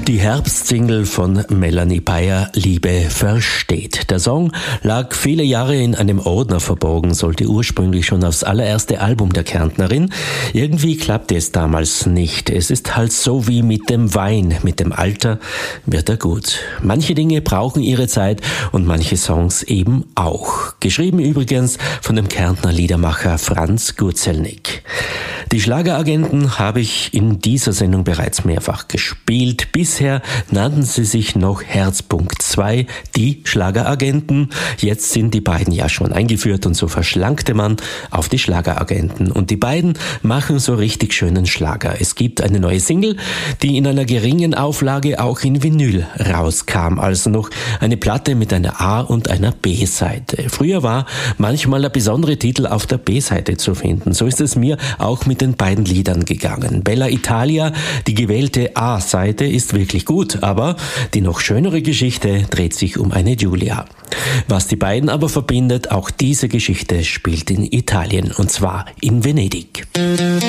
Die Herbstsingle von Melanie Beyer, Liebe versteht. Der Song lag viele Jahre in einem Ordner verborgen, sollte ursprünglich schon aufs allererste Album der Kärntnerin. Irgendwie klappte es damals nicht. Es ist halt so wie mit dem Wein. Mit dem Alter wird er gut. Manche Dinge brauchen ihre Zeit und manche Songs eben auch. Geschrieben übrigens von dem Kärntner Liedermacher Franz Gurzelnik. Die Schlageragenten habe ich in dieser Sendung bereits mehrfach gespielt. Bisher nannten sie sich noch Herzpunkt 2, die Schlageragenten. Jetzt sind die beiden ja schon eingeführt und so verschlankte man auf die Schlageragenten. Und die beiden machen so richtig schönen Schlager. Es gibt eine neue Single, die in einer geringen Auflage auch in Vinyl rauskam. Also noch eine Platte mit einer A- und einer B-Seite. Früher war manchmal der besondere Titel auf der B-Seite zu finden. So ist es mir auch mit den beiden Liedern gegangen. Bella Italia, die gewählte A-Seite, ist wirklich gut, aber die noch schönere Geschichte dreht sich um eine Giulia. Was die beiden aber verbindet, auch diese Geschichte spielt in Italien, und zwar in Venedig.